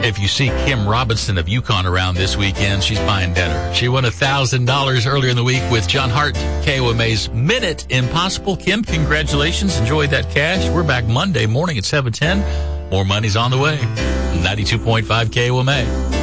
if you see Kim Robinson of Yukon around this weekend, she's buying dinner. She won $1,000 earlier in the week with John Hart, KOMA's Minute Impossible. Kim, congratulations. Enjoy that cash. We're back Monday morning at 7:10. More money's on the way. 92.5 KOMA.